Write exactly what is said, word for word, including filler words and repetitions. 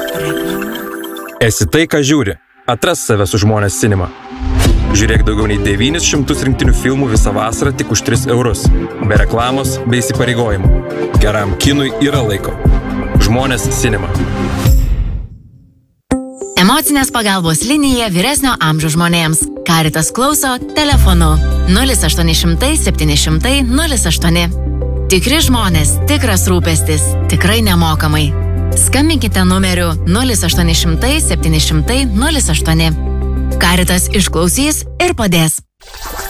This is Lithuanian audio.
Esi tai, ką žiūri. Atras save su Žmonės Cinema. Žiūrėk daugiau nei devynis šimtus rinktinių filmų visą vasarą tik už tris eurus. Be reklamos, be įsipareigojimų. Geram kinui yra laiko. Žmonės Cinema. Emocinės pagalbos linija vyresnio amžiaus žmonėms. Caritas klauso telefonu nulis aštuoni šimtai septyni šimtai nulis aštuoni. Tikri žmonės, tikras rūpestis, tikrai nemokamai. Skambinkite numeriu nulis aštuoni šimtai septyni šimtai nulis aštuoni. Caritas išklausys ir padės.